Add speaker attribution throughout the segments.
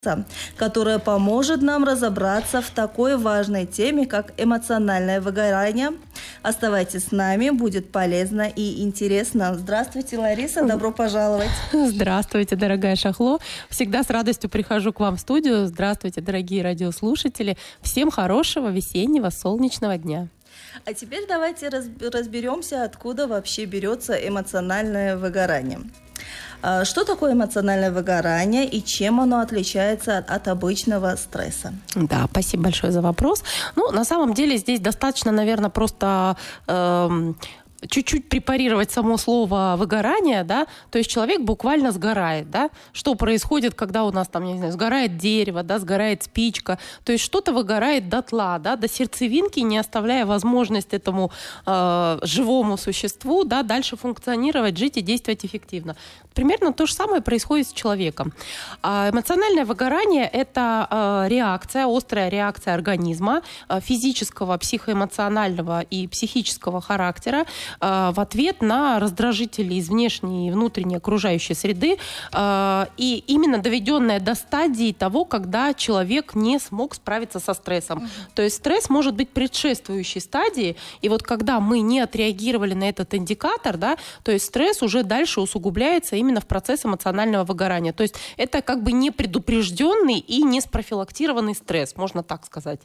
Speaker 1: которая поможет нам разобраться в такой важной теме, как эмоциональное выгорание. Оставайтесь с нами, будет полезно и интересно. Здравствуйте, Лариса, добро пожаловать.
Speaker 2: Здравствуйте, дорогая Шахло. Всегда с радостью прихожу к вам в студию. Здравствуйте, дорогие радиослушатели. Всем хорошего весеннего солнечного дня.
Speaker 1: А теперь давайте разберемся, откуда вообще берется эмоциональное выгорание. Что такое эмоциональное выгорание и чем оно отличается от обычного стресса?
Speaker 2: Да, спасибо большое за вопрос. На самом деле здесь достаточно, наверное, просто чуть-чуть препарировать само слово выгорание, да, то есть человек буквально сгорает, да, что происходит, когда у нас там, я не знаю, сгорает дерево, да, сгорает спичка, то есть что-то выгорает дотла, да, до сердцевинки, не оставляя возможность этому живому существу, да, дальше функционировать, жить и действовать эффективно. Примерно то же самое происходит с человеком. Эмоциональное выгорание – это реакция, острая реакция организма физического, психоэмоционального и психического характера в ответ на раздражители из внешней и внутренней окружающей среды, и именно доведенная до стадии того, когда человек не смог справиться со стрессом. То есть стресс может быть предшествующей стадии, и вот когда мы не отреагировали на этот индикатор, да, то есть стресс уже дальше усугубляется именно в процесс эмоционального выгорания. То есть это как бы непредупрежденный и не спрофилактированный стресс, можно так сказать.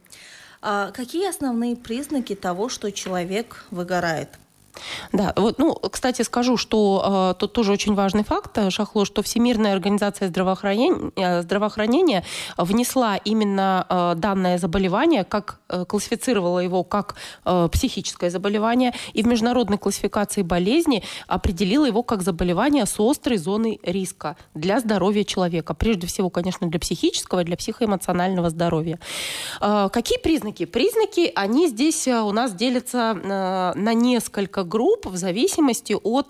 Speaker 1: А какие основные признаки того, что человек выгорает?
Speaker 2: Да, кстати, скажу, что тут тоже очень важный факт, Шахло, что Всемирная организация здравоохранения внесла именно данное заболевание, классифицировала его как психическое заболевание, и в международной классификации болезней определила его как заболевание с острой зоной риска для здоровья человека. Прежде всего, конечно, для психического, для психоэмоционального здоровья. Какие признаки? Признаки, они здесь у нас делятся на несколько групп в зависимости от,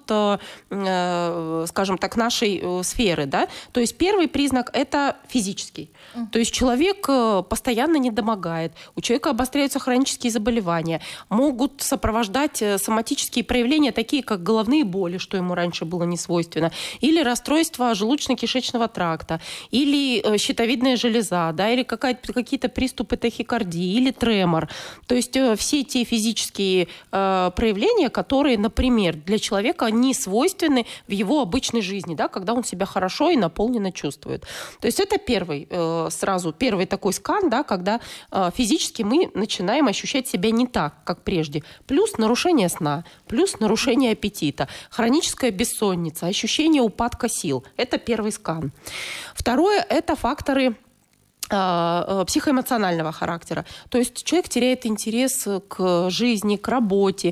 Speaker 2: скажем так, нашей сферы. Да? То есть первый признак – это физический. То есть человек постоянно недомогает, у человека обостряются хронические заболевания, могут сопровождать соматические проявления, такие как головные боли, что ему раньше было не свойственно, или расстройство желудочно-кишечного тракта, или щитовидная железа, да, или какие-то приступы тахикардии, или тремор. То есть все те физические проявления, которые, например, для человека не свойственны в его обычной жизни, да, когда он себя хорошо и наполненно чувствует. То есть это первый такой скан, да, когда физически мы начинаем ощущать себя не так, как прежде. Плюс нарушение сна, плюс нарушение аппетита, хроническая бессонница, ощущение упадка сил. Это первый скан. Второе – это факторы психоэмоционального характера. То есть человек теряет интерес к жизни, к работе,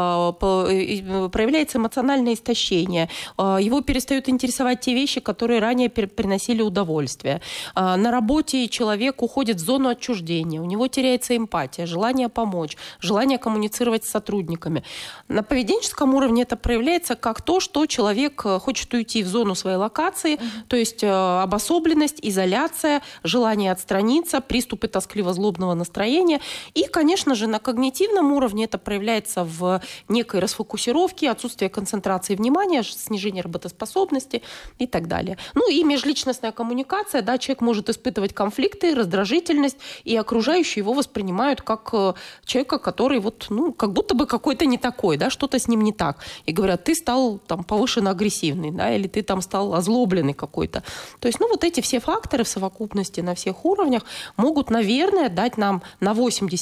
Speaker 2: проявляется эмоциональное истощение, его перестают интересовать те вещи, которые ранее приносили удовольствие. На работе человек уходит в зону отчуждения, у него теряется эмпатия, желание помочь, желание коммуницировать с сотрудниками. На поведенческом уровне это проявляется как то, что человек хочет уйти в зону своей локации, то есть обособленность, изоляция, желание отстраниться, приступы тоскливо-злобного настроения. И, конечно же, на когнитивном уровне это проявляется в некой расфокусировке, отсутствие концентрации внимания, снижение работоспособности и так далее. И межличностная коммуникация. Да, человек может испытывать конфликты, раздражительность, и окружающие его воспринимают как человека, который как будто бы какой-то не такой, да, что-то с ним не так. И говорят, ты стал повышенно агрессивный, да, или ты стал озлобленный какой-то. То есть, эти все факторы в совокупности на всех уровнях могут, наверное, дать нам на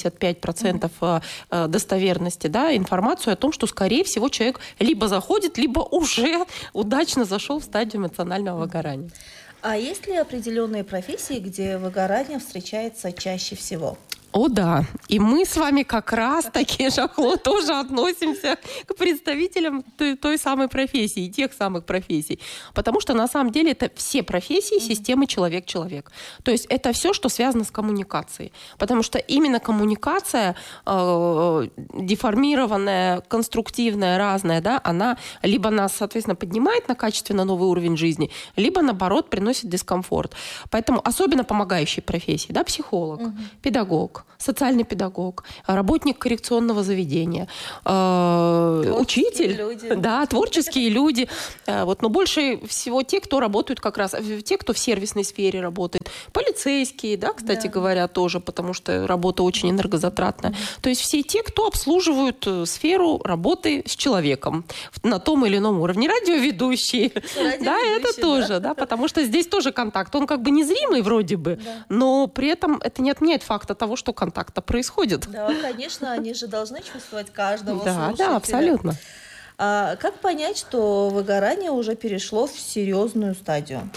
Speaker 2: 85% достоверности, да, информацию о том, что, скорее всего, человек либо заходит, либо уже удачно зашел в стадию эмоционального выгорания.
Speaker 1: А есть ли определенные профессии, где выгорание встречается чаще всего?
Speaker 2: О, да. И мы с вами как раз-таки, Шахло, тоже относимся к представителям той самой профессии, тех самых профессий. Потому что на самом деле это все профессии системы человек-человек. То есть это все, что связано с коммуникацией. Потому что именно коммуникация деформированная, конструктивная, разная, да, она либо нас, соответственно, поднимает на качественно новый уровень жизни, либо, наоборот, приносит дискомфорт. Поэтому особенно помогающие профессии, да, психолог, педагог, педагог, социальный педагог, работник коррекционного заведения, учитель,
Speaker 1: люди.
Speaker 2: Да, творческие люди. Вот, но больше всего те, кто работают как раз, те, кто в сервисной сфере работает, полицейские, да, кстати говоря, тоже, потому что работа очень энергозатратная. То есть все те, кто обслуживают сферу работы с человеком на том или ином уровне. Радиоведущие. Да, это тоже, да, потому что здесь тоже контакт. Он как бы незримый вроде бы, но при этом это не отменяет факта того, что контакт происходит.
Speaker 1: Да, конечно, они же должны чувствовать каждого слушателя.
Speaker 2: Да, абсолютно.
Speaker 1: А как понять, что выгорание уже перешло в серьезную стадию?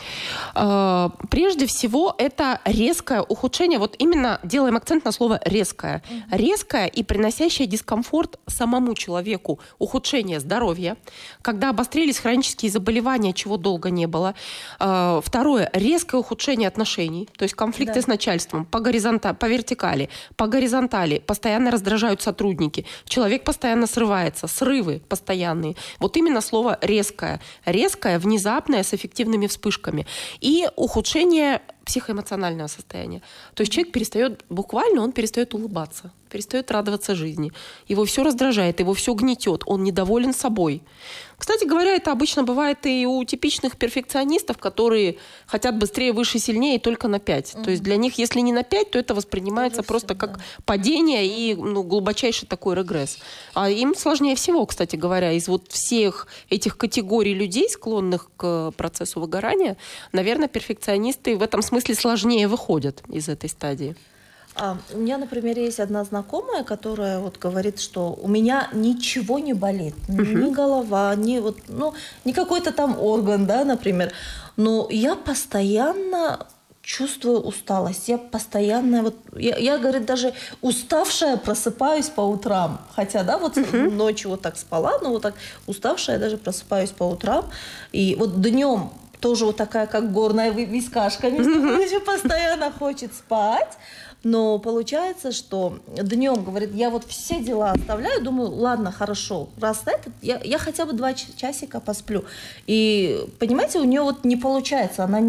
Speaker 2: Прежде всего, это резкое ухудшение. Вот именно делаем акцент на слово «резкое». Резкое и приносящее дискомфорт самому человеку. Ухудшение здоровья, когда обострились хронические заболевания, чего долго не было. Второе, резкое ухудшение отношений, то есть конфликты с начальством по вертикали, по горизонтали. Постоянно раздражают сотрудники. Человек постоянно срывается, срывы постоянно. Вот именно слово «резкое». Резкое, внезапное, с эффективными вспышками. И ухудшение психоэмоционального состояния. То есть человек он перестает улыбаться, перестает радоваться жизни. Его все раздражает, его все гнетет, он недоволен собой. Кстати говоря, это обычно бывает и у типичных перфекционистов, которые хотят быстрее, выше, сильнее и только на 5. То есть для них, если не на 5, то это воспринимается просто как падение и глубочайший такой регресс. А им сложнее всего, кстати говоря, из вот всех этих категорий людей, склонных к процессу выгорания, наверное, перфекционисты в этом смысле сложнее выходят из этой стадии.
Speaker 1: У меня, например, есть одна знакомая, которая вот говорит, что у меня ничего не болит, ни голова, ни какой-то там орган, да, например. Но я постоянно чувствую усталость. Я постоянно, я, говорит, даже уставшая просыпаюсь по утрам. Хотя, да, вот ночью вот так спала, но вот так уставшая даже просыпаюсь по утрам. И вот днем тоже вот такая, как горная вискашка, постоянно хочет спать. Но получается, что днем, говорит, я вот все дела оставляю, думаю, ладно, хорошо, раз это, я хотя бы 2 часика посплю. И, понимаете, у нее вот не получается, она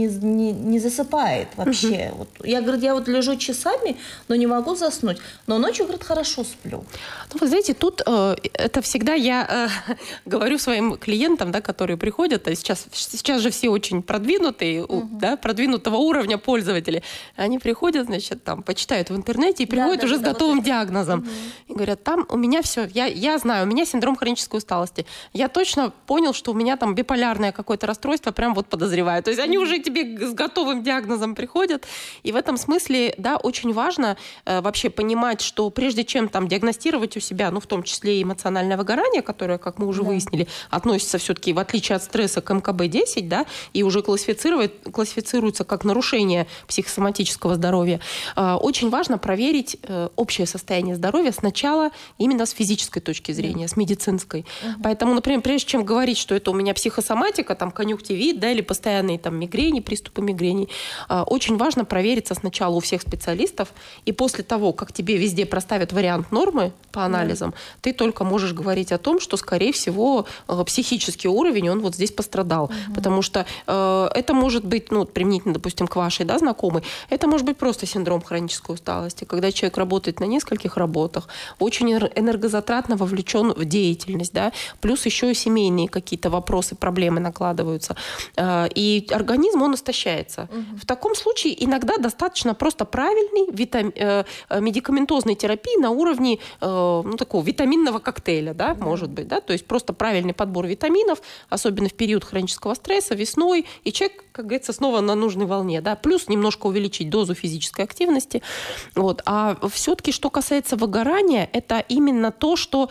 Speaker 1: не засыпает вообще. Вот, я, говорит, я вот лежу часами, но не могу заснуть. Но ночью, говорит, хорошо сплю.
Speaker 2: Ну, вы знаете, тут это всегда я говорю своим клиентам, да, которые приходят, а сейчас же все очень продвинутые, да, продвинутого уровня пользователи, они приходят, значит, там, почитают в интернете и приходят уже с готовым диагнозом. И говорят, там у меня все, я знаю, у меня синдром хронической усталости. Я точно понял, что у меня там биполярное какое-то расстройство, прям вот подозреваю. То есть они уже тебе с готовым диагнозом приходят. И в этом смысле, да, очень важно вообще понимать, что прежде чем там диагностировать у себя, ну, в том числе и эмоциональное выгорание, которое, как мы уже выяснили, относится все-таки, в отличие от стресса, к МКБ-10, да, и уже классифицируется как нарушение психосоматического здоровья, очень важно проверить общее состояние здоровья сначала именно с физической точки зрения, с медицинской. Поэтому, например, прежде чем говорить, что это у меня психосоматика, там, конъюнктивит, да, или постоянные там мигрени, приступы мигрени, очень важно провериться сначала у всех специалистов, и после того, как тебе везде проставят вариант нормы по анализам, ты только можешь говорить о том, что, скорее всего, психический уровень, он вот здесь пострадал. Потому что это может быть, ну, применительно, допустим, к вашей, да, знакомой, это может быть просто синдром хронической усталости, когда человек работает на нескольких работах, очень энергозатратно вовлечен в деятельность, да, плюс еще и семейные какие-то вопросы, проблемы накладываются. И организм, он истощается. В таком случае иногда достаточно просто правильной медикаментозной терапии на уровне такого витаминного коктейля, да, может быть, да, то есть просто правильный подбор витаминов, особенно в период хронического стресса, весной, и человек, как говорится, снова на нужной волне, да, плюс немножко увеличить дозу физической активности. Вот. А все-таки, что касается выгорания, это именно то, что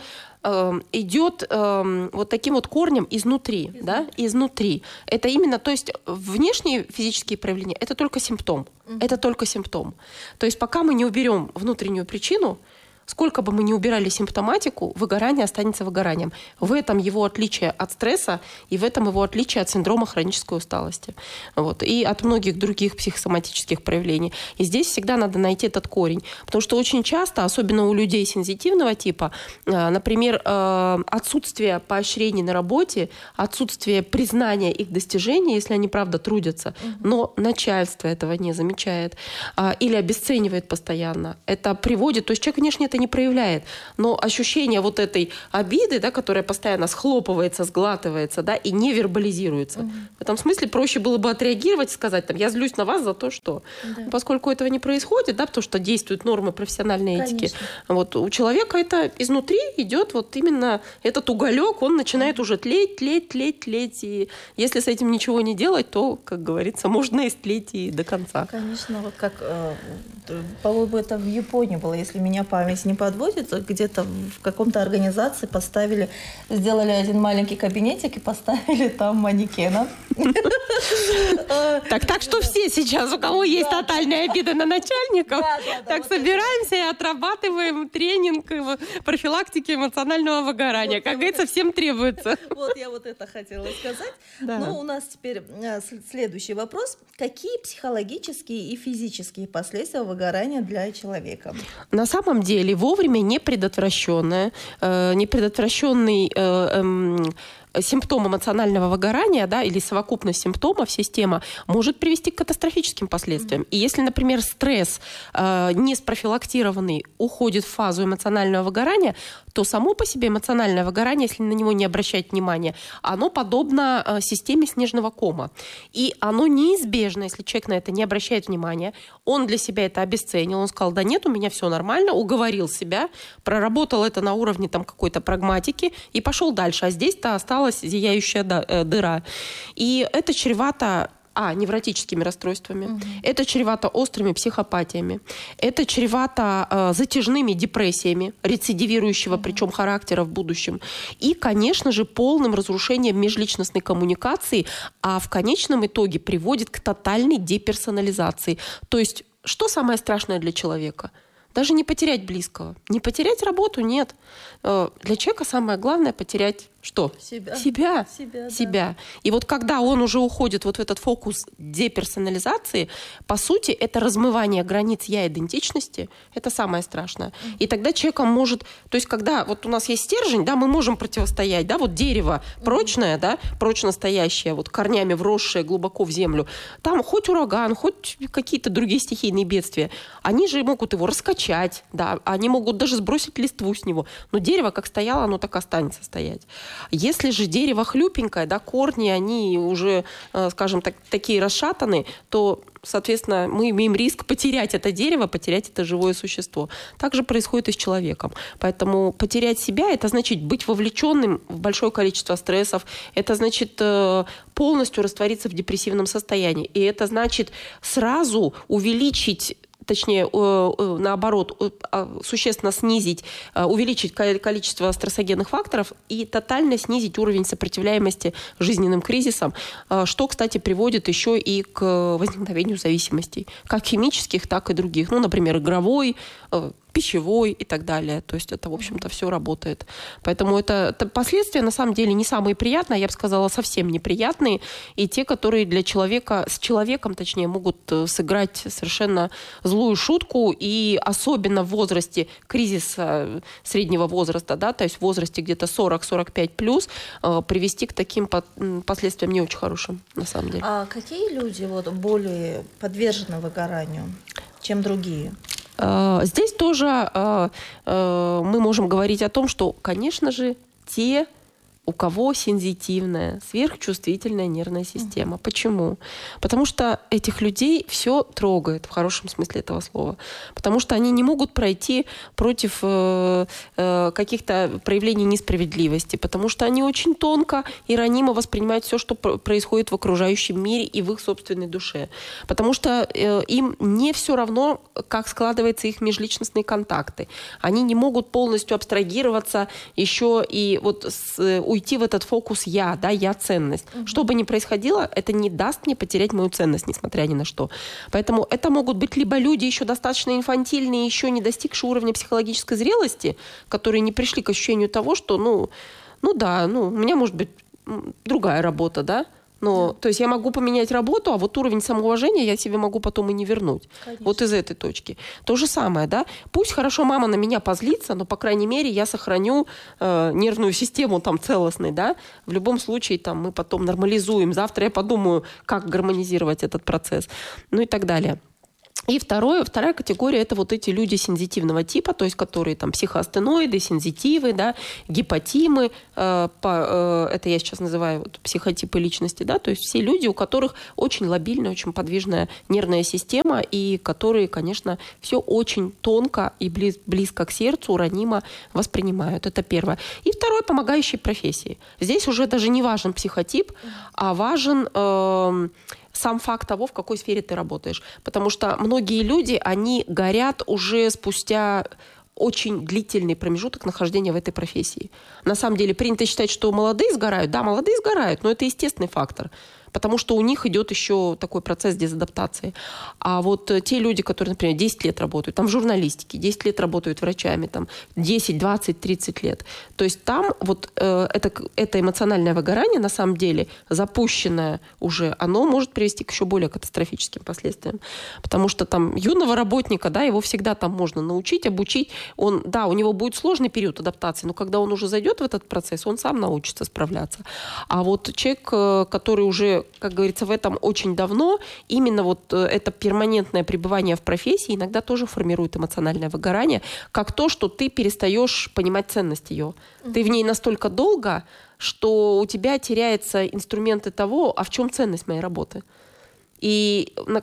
Speaker 2: идет вот таким вот корнем изнутри, да, изнутри. Это именно, то есть внешние физические проявления, это только симптом. Это только симптом. То есть пока мы не уберем внутреннюю причину, Сколько бы мы ни убирали симптоматику, выгорание останется выгоранием. В этом его отличие от стресса и в этом его отличие от синдрома хронической усталости. Вот. И от многих других психосоматических проявлений. И здесь всегда надо найти этот корень. Потому что очень часто, особенно у людей сензитивного типа, например, отсутствие поощрений на работе, отсутствие признания их достижений, если они, правда, трудятся, но начальство этого не замечает или обесценивает постоянно. Это приводит... То есть человек внешне это не проявляет, но ощущение вот этой обиды, да, которая постоянно схлопывается, сглатывается, да, и не вербализируется. В этом смысле проще было бы отреагировать и сказать, там, я злюсь на вас за то, что... Да. Поскольку этого не происходит, да, потому что действуют нормы профессиональной этики, вот, у человека это изнутри идет вот именно этот уголек, он начинает уже тлеть. И если с этим ничего не делать, то, как говорится, можно истлеть и до конца.
Speaker 1: Конечно, вот как, по-моему, это в Японии было, если меня память не подводит, где-то в каком-то организации сделали один маленький кабинетик и поставили там манекена.
Speaker 2: Так что все сейчас, у кого есть тотальная обида на начальников, так собираемся и отрабатываем тренинг профилактики эмоционального выгорания. Как говорится, всем требуется.
Speaker 1: Вот я вот это хотела сказать. Ну, у нас теперь следующий вопрос. Какие психологические и физические последствия выгорания для человека?
Speaker 2: На самом деле вовремя непредотвращенный симптом эмоционального выгорания, да, или совокупность симптомов, система, может привести к катастрофическим последствиям. И если, например, стресс не спрофилактированный уходит в фазу эмоционального выгорания, то само по себе эмоциональное выгорание, если на него не обращать внимания, оно подобно системе снежного кома. И оно неизбежно, если человек на это не обращает внимания, он для себя это обесценил, он сказал, да нет, у меня все нормально, уговорил себя, проработал это на уровне там, какой-то прагматики и пошел дальше. А здесь-то осталась зияющая дыра. И это чревато невротическими расстройствами, это чревато острыми психопатиями, это чревато затяжными депрессиями, рецидивирующего, причем характера в будущем, и, конечно же, полным разрушением межличностной коммуникации, а в конечном итоге приводит к тотальной деперсонализации. То есть, что самое страшное для человека? Даже не потерять близкого. Не потерять работу, нет. Для человека самое главное потерять что? Себя. Да. И вот когда он уже уходит вот в этот фокус деперсонализации, по сути, это размывание границ я-идентичности, это самое страшное. И тогда человеком может... То есть когда вот у нас есть стержень, да, мы можем противостоять, да, вот дерево прочное, да, прочно стоящее, вот корнями вросшее глубоко в землю, там хоть ураган, хоть какие-то другие стихийные бедствия, они же могут его раскачать, да, они могут даже сбросить листву с него. Но дерево как стояло, оно так останется стоять. Если же дерево хлюпенькое, да, корни, они уже, скажем так, такие расшатаны, то, соответственно, мы имеем риск потерять это дерево, потерять это живое существо. Так же происходит и с человеком. Поэтому потерять себя – это значит быть вовлеченным в большое количество стрессов, это значит полностью раствориться в депрессивном состоянии. И это значит сразу увеличить, точнее, наоборот, существенно снизить, увеличить количество стрессогенных факторов и тотально снизить уровень сопротивляемости жизненным кризисам, что, кстати, приводит еще и к возникновению зависимостей, как химических, так и других. Ну, например, игровой, пищевой и так далее. То есть это, в общем-то, все работает. Поэтому это последствия, на самом деле, не самые приятные, я бы сказала, совсем неприятные, и те, которые для человека, с человеком, точнее, могут сыграть совершенно злую шутку, и особенно в возрасте кризиса среднего возраста, да, то есть в возрасте где-то 40-45 плюс, привести к таким последствиям не очень хорошим, на самом деле.
Speaker 1: А какие люди вот более подвержены выгоранию, чем другие?
Speaker 2: Здесь тоже мы можем говорить о том, что, конечно же, те, у кого сензитивная, сверхчувствительная нервная система. Почему? Потому что этих людей все трогает, в хорошем смысле этого слова. Потому что они не могут пройти против каких-то проявлений несправедливости. Потому что они очень тонко и ранимо воспринимают все, что происходит в окружающем мире и в их собственной душе. Потому что им не все равно, как складываются их межличностные контакты. Они не могут полностью абстрагироваться еще и вот уйти в этот фокус «я», да, «я-ценность». Что бы ни происходило, это не даст мне потерять мою ценность, несмотря ни на что. Поэтому это могут быть либо люди еще достаточно инфантильные, еще не достигшие уровня психологической зрелости, которые не пришли к ощущению того, что, у меня может быть другая работа, да, то есть я могу поменять работу, а вот уровень самоуважения я себе могу потом и не вернуть. Конечно. Вот из этой точки. То же самое, да. Пусть хорошо мама на меня позлится, но, по крайней мере, я сохраню нервную систему там целостной, да. В любом случае там мы потом нормализуем. Завтра я подумаю, как гармонизировать этот процесс. И так далее. И вторая категория – это вот эти люди сензитивного типа, то есть которые там психоастеноиды, сензитивы, да, гипотимы, это я сейчас называю психотипы личности, да, то есть все люди, у которых очень лобильная, очень подвижная нервная система, и которые, конечно, все очень тонко и близко к сердцу, ранимо воспринимают. Это первое. И второе – помогающие профессии. Здесь уже даже не важен психотип, а важен сам факт того, в какой сфере ты работаешь. Потому что многие люди, они горят уже спустя очень длительный промежуток нахождения в этой профессии. На самом деле принято считать, что молодые сгорают. Да, молодые сгорают, но это естественный фактор. Потому что у них идет еще такой процесс дезадаптации. А вот те люди, которые, например, 10 лет работают, там в журналистике, 10 лет работают врачами, там 10, 20, 30 лет. То есть там вот это эмоциональное выгорание, на самом деле, запущенное уже, оно может привести к еще более катастрофическим последствиям. Потому что там юного работника, да, его всегда там можно научить, обучить. У него будет сложный период адаптации, но когда он уже зайдет в этот процесс, он сам научится справляться. А вот человек, который уже, как говорится, в этом очень давно, именно вот это перманентное пребывание в профессии иногда тоже формирует эмоциональное выгорание, как то, что ты перестаешь понимать ценность ее. Ты в ней настолько долго, что у тебя теряются инструменты того, а в чем ценность моей работы. И на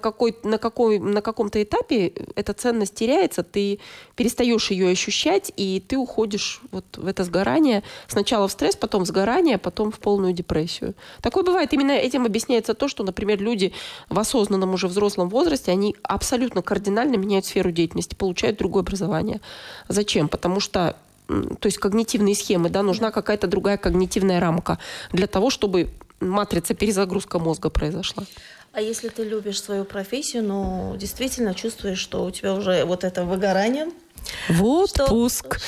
Speaker 2: каком-то этапе эта ценность теряется, ты перестаешь ее ощущать, и ты уходишь вот в это сгорание. Сначала в стресс, потом в сгорание, потом в полную депрессию. Такое бывает. Именно этим объясняется то, что, например, люди в осознанном уже взрослом возрасте, они абсолютно кардинально меняют сферу деятельности, получают другое образование. Зачем? Потому что когнитивные схемы, да, нужна какая-то другая когнитивная рамка для того, чтобы матрица перезагрузка мозга произошла.
Speaker 1: А если ты любишь свою профессию, но действительно чувствуешь, что у тебя уже вот это выгорание?
Speaker 2: В отпуск,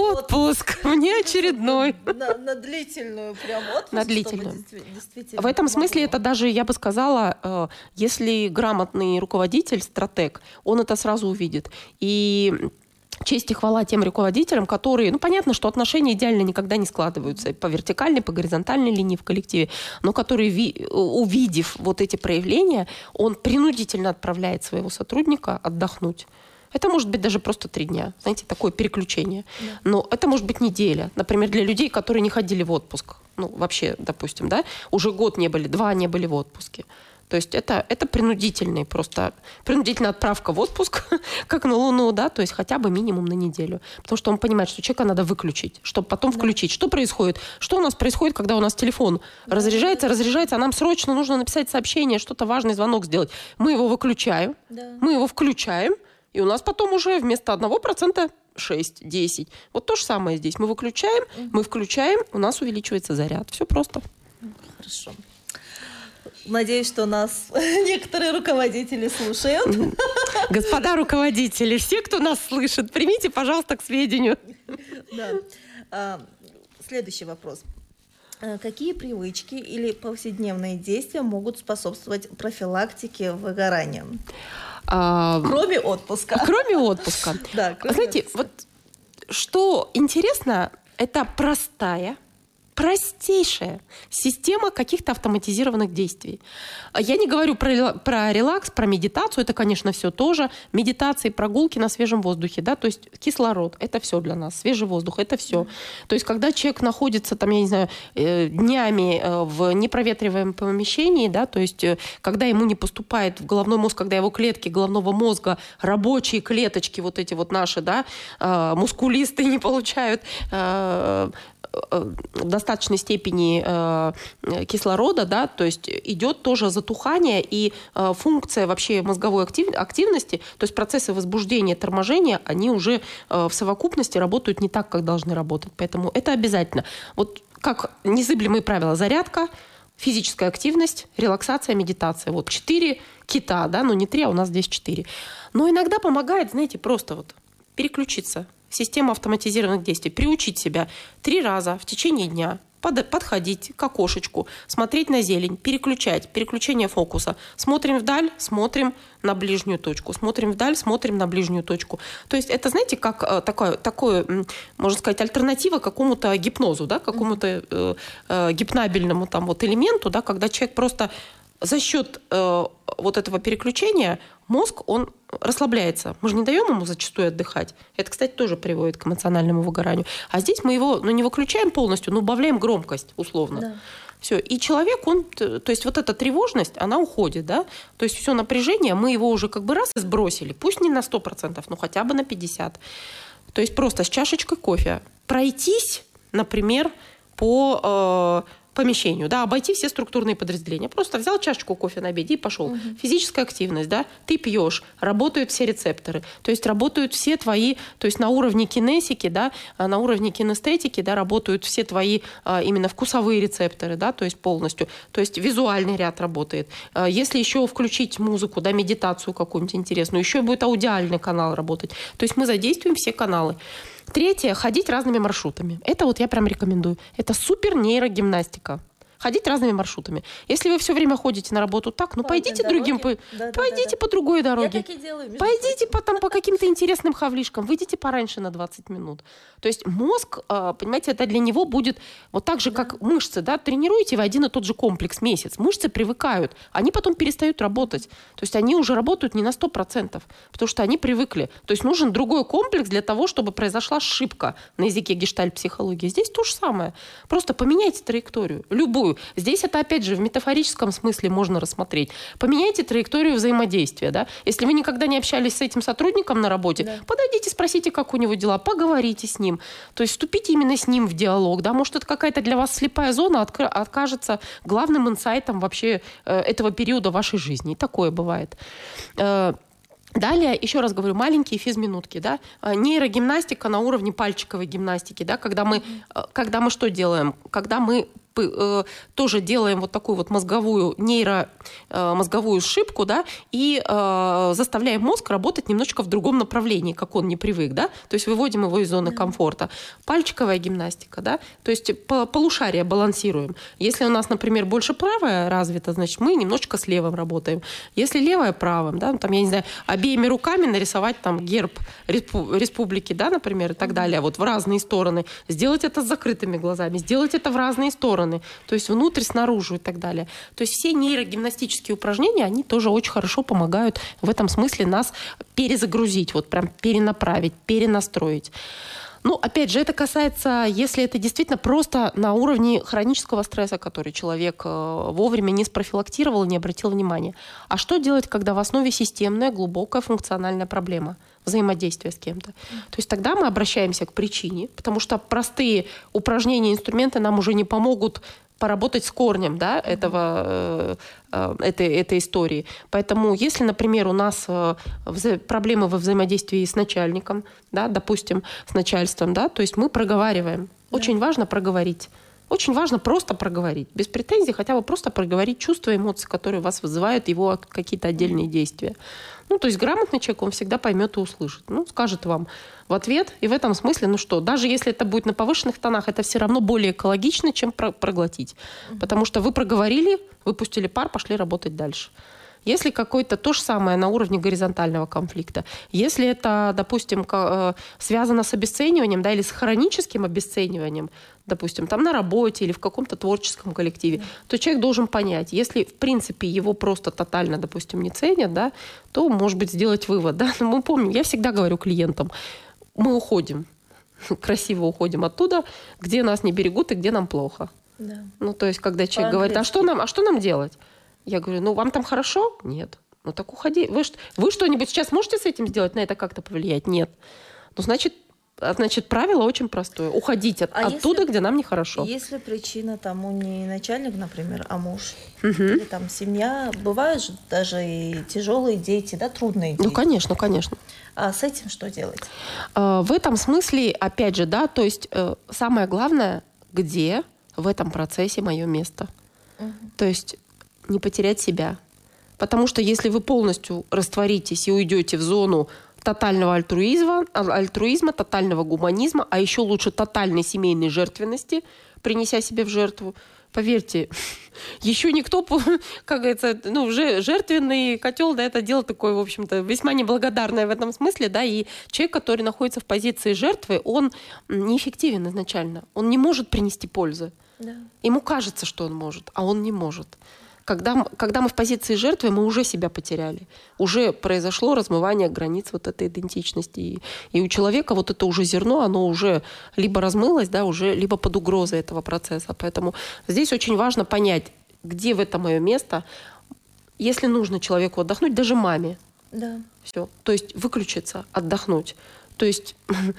Speaker 2: внеочередной.
Speaker 1: На длительную прям отпуск.
Speaker 2: На длительную. В этом смысле это даже, я бы сказала, если грамотный руководитель, стратег, он это сразу увидит. И честь и хвала тем руководителям, которые, понятно, что отношения идеально никогда не складываются по вертикальной, по горизонтальной линии в коллективе, но которые, увидев вот эти проявления, он принудительно отправляет своего сотрудника отдохнуть. Это может быть даже просто 3 дня, знаете, такое переключение. Да. Но это может быть неделя. Например, для людей, которые не ходили в отпуск. Вообще, допустим, да, уже год не были, 2 не были в отпуске. То есть это принудительная отправка в отпуск, как на Луну, да, то есть хотя бы минимум на неделю. Потому что он понимает, что человека надо выключить, чтобы потом включить. Что происходит? Что у нас происходит, когда у нас телефон разряжается, а нам срочно нужно написать сообщение, что-то важный звонок сделать. Мы его выключаем, мы его включаем, и у нас потом уже вместо 1% 6-10. Вот то же самое здесь. Мы выключаем, мы включаем, у нас увеличивается заряд. Все просто.
Speaker 1: Хорошо. Надеюсь, что нас некоторые руководители слушают.
Speaker 2: Господа руководители, все, кто нас слышит, примите, пожалуйста, к сведению.
Speaker 1: Да. Следующий вопрос. Какие привычки или повседневные действия могут способствовать профилактике выгорания? Кроме отпуска.
Speaker 2: Кроме отпуска.
Speaker 1: Да,
Speaker 2: знаете, вот что интересно, это простейшая система каких-то автоматизированных действий. Я не говорю про релакс, про медитацию, это, конечно, все тоже. Медитации, прогулки на свежем воздухе, да, то есть кислород, это все для нас, свежий воздух, это все. То есть когда человек находится, там, я не знаю, днями в непроветриваемом помещении, да, то есть когда ему не поступает в головной мозг, когда его клетки головного мозга, рабочие клеточки вот эти вот наши, да, мускулистые не получают в достаточной степени кислорода, да, то есть идет тоже затухание, и функция вообще мозговой активности, то есть процессы возбуждения, торможения, они уже в совокупности работают не так, как должны работать. Поэтому это обязательно. Вот как незыблемые правила: зарядка, физическая активность, релаксация, медитация. Вот 4 кита, да, ну не 3, а у нас здесь 4. Но иногда помогает, знаете, просто вот переключиться. Система автоматизированных действий. Приучить себя 3 раза в течение дня подходить к окошечку, смотреть на зелень, переключение фокуса. Смотрим вдаль, смотрим на ближнюю точку. Смотрим вдаль, смотрим на ближнюю точку. То есть это, знаете, как такое, можно сказать, альтернатива какому-то гипнозу, да, какому-то гипнабельному там вот элементу, да, когда человек просто за счет вот этого переключения мозг, он расслабляется. Мы же не даем ему зачастую отдыхать. Это, кстати, тоже приводит к эмоциональному выгоранию. А здесь мы его, не выключаем полностью, но убавляем громкость, условно. Да. Все. И человек, то есть вот эта тревожность, она уходит, да? То есть все напряжение, мы его уже как бы раз и сбросили. Пусть не на 100%, но хотя бы на 50%. То есть просто с чашечкой кофе пройтись, например, по помещению, да, обойти все структурные подразделения. Просто взял чашечку кофе на обеде и пошел. Физическая активность, да, ты пьешь, работают все рецепторы, то есть работают все твои, то есть на уровне кинесики, да, на уровне кинестетики, да, работают все твои именно вкусовые рецепторы, да, то есть полностью, то есть визуальный ряд работает. Если еще включить музыку, да, медитацию какую-нибудь интересную, еще будет аудиальный канал работать. То есть мы задействуем все каналы. Третье – ходить разными маршрутами. Это вот я прям рекомендую. Это супер нейрогимнастика. Ходить разными маршрутами. Если вы все время ходите на работу так, пойдите другим, пойдите по другой дороге.
Speaker 1: Я так и делаю.
Speaker 2: Пойдите по каким-то интересным хавлишкам, выйдите пораньше на 20 минут. То есть мозг, понимаете, это для него будет вот так же, как мышцы, да, тренируете вы один и тот же комплекс месяц, мышцы привыкают, они потом перестают работать. То есть они уже работают не на 100%, потому что они привыкли. То есть нужен другой комплекс для того, чтобы произошла ошибка на языке гештальт-психологии. Здесь то же самое. Просто поменяйте траекторию, любую. Здесь это, опять же, в метафорическом смысле можно рассмотреть. Поменяйте траекторию взаимодействия. Да? Если вы никогда не общались с этим сотрудником на работе, подойдите, спросите, как у него дела, поговорите с ним. То есть вступите именно с ним в диалог. Да? Может, это какая-то для вас слепая зона окажется главным инсайтом вообще этого периода вашей жизни. И такое бывает. Далее, еще раз говорю, маленькие физминутки, да, нейрогимнастика на уровне пальчиковой гимнастики, да, когда мы что делаем? Когда мы тоже делаем вот такую вот мозговую сшибку, да, и заставляем мозг работать немножечко в другом направлении, как он не привык, да, то есть выводим его из зоны комфорта. Пальчиковая гимнастика, да, то есть полушария балансируем. Если у нас, например, больше правая развита, значит, мы немножечко с левым работаем. Если левая правым, да, там, я не знаю, обеими руками нарисовать там герб республики, да, например, и так далее, вот в разные стороны. Сделать это с закрытыми глазами, сделать это в разные стороны. То есть внутрь, снаружи и так далее. То есть все нейрогимнастические упражнения, они тоже очень хорошо помогают в этом смысле нас перезагрузить, вот прям перенаправить, перенастроить. Ну, опять же, это касается, если это действительно просто на уровне хронического стресса, который человек вовремя не спрофилактировал, не обратил внимания. А что делать, когда в основе системная, глубокая функциональная проблема? Взаимодействия с кем-то. То есть тогда мы обращаемся к причине, потому что простые упражнения, инструменты нам уже не помогут поработать с корнем, да, этой истории. Поэтому если, например, у нас проблемы во взаимодействии с начальником, да, допустим, с начальством, да, то есть мы проговариваем. Очень важно проговорить. Очень важно просто проговорить. Без претензий, хотя бы просто проговорить чувства, эмоции, которые вас вызывают, его какие-то отдельные действия. Ну, то есть грамотный человек, он всегда поймет и услышит. Ну, скажет вам в ответ. И в этом смысле, ну что, даже если это будет на повышенных тонах, это все равно более экологично, чем проглотить. Потому что вы проговорили, выпустили пар, пошли работать дальше. Если какое-то то же самое на уровне горизонтального конфликта, если это, допустим, связано с обесцениванием, да, или с хроническим обесцениванием, допустим, там на работе или в каком-то творческом коллективе, то человек должен понять, если, в принципе, его просто тотально, допустим, не ценят, да, то, может быть, сделать вывод. Да? Мы помним, я всегда говорю клиентам, мы уходим, красиво уходим оттуда, где нас не берегут и где нам плохо. Да. Ну, то есть, когда человек говорит, а что нам делать? Я говорю, ну, вам там хорошо? Нет. Ну, так уходи. Вы что-нибудь сейчас можете с этим сделать, на это как-то повлиять? Нет. Ну, значит, правило очень простое. Уходить оттуда, где нам нехорошо.
Speaker 1: Если причина тому не начальник, например, а муж, или там семья, бывают же даже и тяжелые дети, да, трудные дети.
Speaker 2: Ну, конечно, конечно.
Speaker 1: А с этим что делать?
Speaker 2: В этом смысле, опять же, да, то есть самое главное, где в этом процессе мое место. То есть не потерять себя. Потому что если вы полностью растворитесь и уйдете в зону тотального альтруизма, тотального гуманизма, а еще лучше тотальной семейной жертвенности, принеся себя в жертву, поверьте, еще никто, как говорится, жертвенный котел, да, это дело такое, в общем-то, весьма неблагодарное в этом смысле, да, и человек, который находится в позиции жертвы, он неэффективен изначально, он не может принести пользы. Да. Ему кажется, что он может, а он не может. Когда мы в позиции жертвы, мы уже себя потеряли. Уже произошло размывание границ вот этой идентичности. И у человека вот это уже зерно, оно уже либо размылось, да, уже либо под угрозой этого процесса. Поэтому здесь очень важно понять, где в это мое место. Если нужно человеку отдохнуть, даже маме. Да. Все. То есть выключиться, отдохнуть. То есть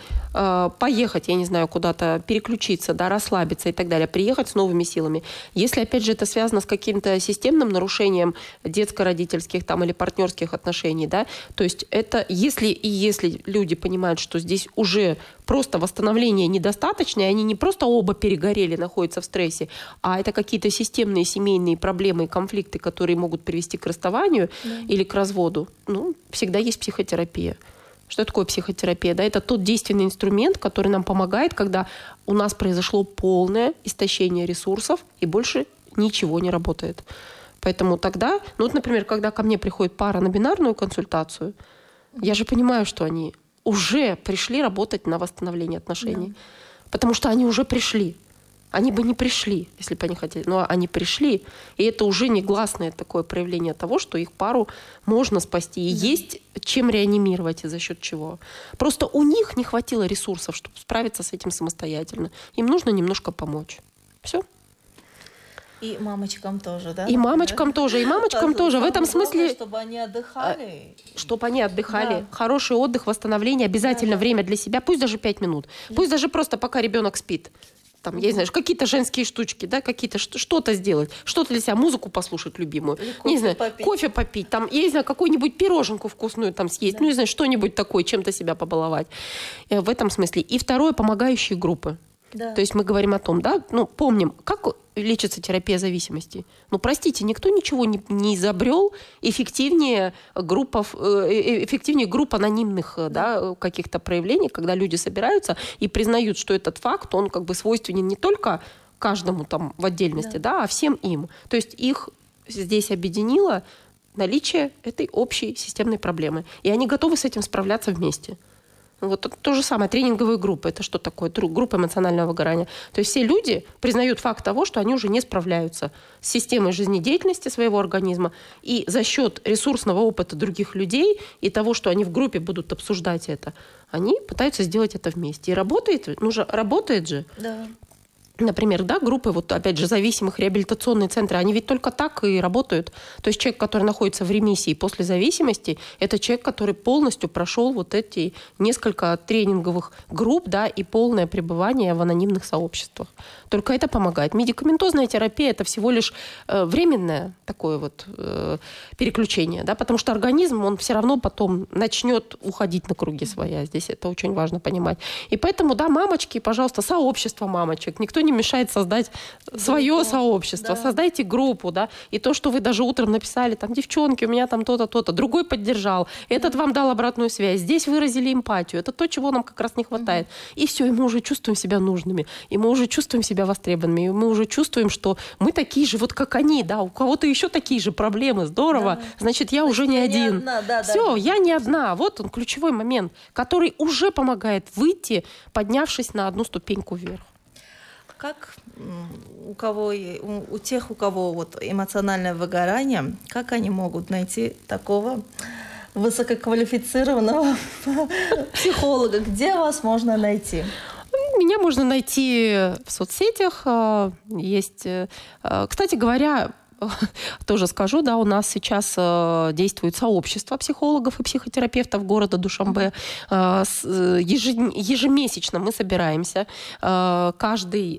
Speaker 2: поехать, я не знаю, куда-то, переключиться, да, расслабиться и так далее, приехать с новыми силами. Если, опять же, это связано с каким-то системным нарушением детско-родительских там, или партнерских отношений, да, то есть это если люди понимают, что здесь уже просто восстановления недостаточно, и они не просто оба перегорели, находятся в стрессе, а это какие-то системные семейные проблемы и конфликты, которые могут привести к расставанию или к разводу, всегда есть психотерапия. Что такое психотерапия? Да, это тот действенный инструмент, который нам помогает, когда у нас произошло полное истощение ресурсов и больше ничего не работает. Поэтому тогда, например, когда ко мне приходит пара на бинарную консультацию, я же понимаю, что они уже пришли работать на восстановление отношений. Да. Потому что они уже пришли. Они бы не пришли, если бы они хотели. Но они пришли, и это уже негласное такое проявление того, что их пару можно спасти. И есть чем реанимировать и за счет чего. Просто у них не хватило ресурсов, чтобы справиться с этим самостоятельно. Им нужно немножко помочь. Все.
Speaker 1: И мамочкам тоже, да?
Speaker 2: И мамочкам тоже, и мамочкам тоже. В этом смысле...
Speaker 1: Чтобы они отдыхали.
Speaker 2: Чтобы они отдыхали. Да. Хороший отдых, восстановление, обязательно время для себя. Пусть даже 5 минут. Пусть даже просто пока ребенок спит. Там, я не знаю, какие-то женские штучки, да, какие-то что-то сделать, что-то для себя, музыку послушать любимую, не знаю, кофе попить, там, я не знаю, какую-нибудь пироженку вкусную там съесть, не знаю, что-нибудь такое, чем-то себя побаловать. В этом смысле. И второе, помогающие группы. Да. То есть мы говорим о том, да, помним, как лечится терапия зависимости. Простите, никто ничего не изобрел эффективнее групп анонимных да, каких-то проявлений, когда люди собираются и признают, что этот факт, он как бы свойственен не только каждому там в отдельности, да, а всем им. То есть их здесь объединило наличие этой общей системной проблемы. И они готовы с этим справляться вместе. Вот то же самое, тренинговые группы. Это что такое? Группа эмоционального выгорания. То есть все люди признают факт того, что они уже не справляются с системой жизнедеятельности своего организма. И за счет ресурсного опыта других людей и того, что они в группе будут обсуждать это, они пытаются сделать это вместе. И работает же. Да. Например, да, группы, вот опять же, зависимых реабилитационные центры, они ведь только так и работают. То есть человек, который находится в ремиссии после зависимости, это человек, который полностью прошел вот эти несколько тренинговых групп, да, и полное пребывание в анонимных сообществах. Только это помогает. Медикаментозная терапия – это всего лишь временное такое вот переключение, да, потому что организм, он все равно потом начнет уходить на круги своя. Здесь это очень важно понимать. И поэтому, да, мамочки, пожалуйста, сообщество мамочек. Никто не мешает создать свое сообщество. Да. Создайте группу, да. И то, что вы даже утром написали, там, девчонки, у меня там то-то, то-то, другой поддержал, этот вам дал обратную связь, здесь выразили эмпатию. Это то, чего нам как раз не хватает. И все, и мы уже чувствуем себя нужными, и мы уже чувствуем себя востребованными, и мы уже чувствуем, что мы такие же, вот как они, да, у кого-то еще такие же проблемы, здорово, да. Значит, я уже не один. Все, я не одна. Вот он, ключевой момент, который уже помогает выйти, поднявшись на одну ступеньку вверх.
Speaker 1: Как у тех, у кого вот эмоциональное выгорание, как они могут найти такого высококвалифицированного психолога? Где вас можно найти?
Speaker 2: Меня можно найти в соцсетях. Есть, кстати говоря, тоже скажу, да, у нас сейчас действует сообщество психологов и психотерапевтов города Душанбе. Ежемесячно мы собираемся. Каждый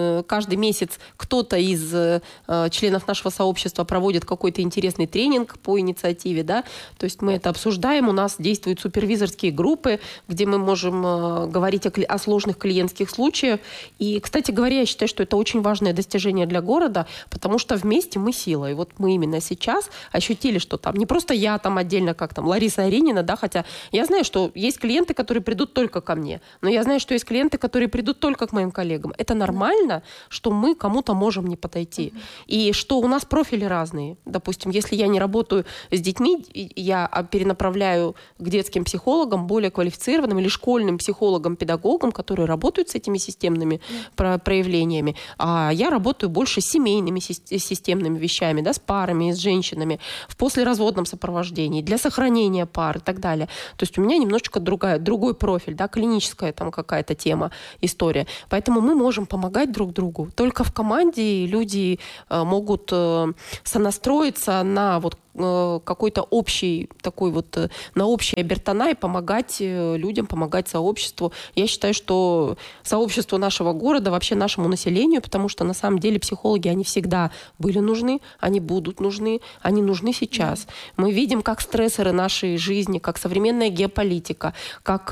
Speaker 2: месяц кто-то из членов нашего сообщества проводит какой-то интересный тренинг по инициативе, да, то есть мы это обсуждаем. У нас действуют супервизорские группы, где мы можем говорить о сложных клиентских случаях. И, кстати говоря, я считаю, что это очень важное достижение для города, потому что вместе мы сила. И вот мы именно сейчас ощутили, что там не просто я там отдельно, как там Лариса Аринина, да, хотя я знаю, что есть клиенты, которые придут только ко мне, но я знаю, что есть клиенты, которые придут только к моим коллегам. Это нормально, что мы кому-то можем не подойти. И что у нас профили разные. Допустим, если я не работаю с детьми, я перенаправляю к детским психологам, более квалифицированным, или школьным психологам-педагогам, которые работают с этими системными проявлениями. А я работаю больше с семейными системными вещами, да, с парами, с женщинами, в послеразводном сопровождении, для сохранения пар и так далее. То есть у меня немножечко другой профиль, да, клиническая там какая-то тема, история. Поэтому мы можем помогать друг другу. Только в команде люди могут сонастроиться на вот какой-то общий такой вот, на общий обертона и помогать людям, помогать сообществу. Я считаю, что сообществу нашего города, вообще нашему населению, потому что на самом деле психологи, они всегда были нужны, они будут нужны, они нужны сейчас. Мы видим, как стрессоры нашей жизни, как современная геополитика, как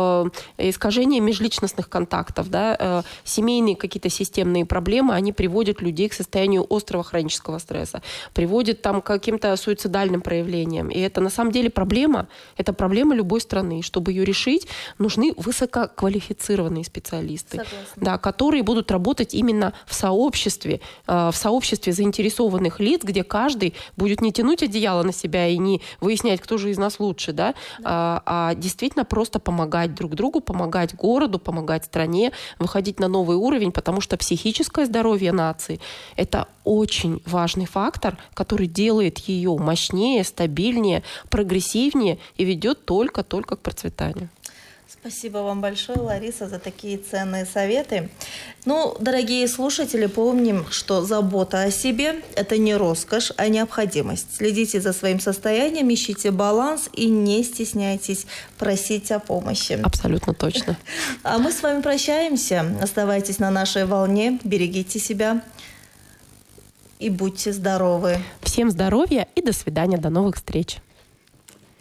Speaker 2: искажение межличностных контактов, да, семейные какие-то системные проблемы, они приводят людей к состоянию острого хронического стресса, приводят там к каким-то суицидальным проявлениям. И это на самом деле проблема. Это проблема любой страны. Чтобы ее решить, нужны высококвалифицированные специалисты, да, которые будут работать именно в сообществе заинтересованных лиц, где каждый будет не тянуть одеяло на себя и не выяснять, кто же из нас лучше, да, а действительно просто помогать друг другу, помогать городу, помогать стране, выходить на новый уровень, потому что психическое здоровье нации – это очень важный фактор, который делает ее мощнее, стабильнее, прогрессивнее и ведет только к процветанию.
Speaker 1: Спасибо вам большое, Лариса, за такие ценные советы. Ну, дорогие слушатели, помним, что забота о себе – это не роскошь, а необходимость. Следите за своим состоянием, ищите баланс и не стесняйтесь просить о помощи.
Speaker 2: Абсолютно точно.
Speaker 1: А мы с вами прощаемся. Оставайтесь на нашей волне, берегите себя и будьте здоровы.
Speaker 2: Всем здоровья и до свидания, до новых встреч.